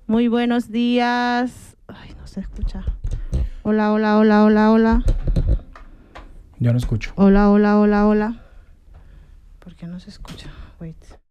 Muy buenos días. Ay, no se escucha. Hola, hola, hola, hola, hola. Yo no escucho. Hola, hola, hola, hola. ¿Por qué no se escucha? Wait.